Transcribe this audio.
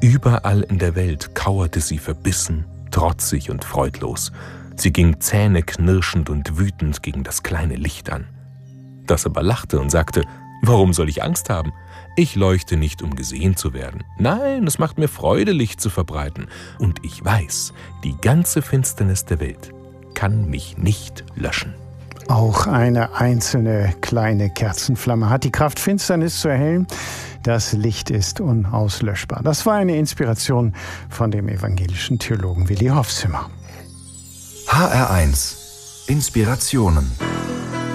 Überall in der Welt kauerte sie verbissen, trotzig und freudlos. Sie ging zähneknirschend und wütend gegen das kleine Licht an. Das aber lachte und sagte: »Warum soll ich Angst haben? Ich leuchte nicht, um gesehen zu werden. Nein, es macht mir Freude, Licht zu verbreiten. Und ich weiß, die ganze Finsternis der Welt kann mich nicht löschen.« Auch eine einzelne kleine Kerzenflamme hat die Kraft, Finsternis zu erhellen. Das Licht ist unauslöschbar. Das war eine Inspiration von dem evangelischen Theologen Willi Hofzimmer. HR1 Inspirationen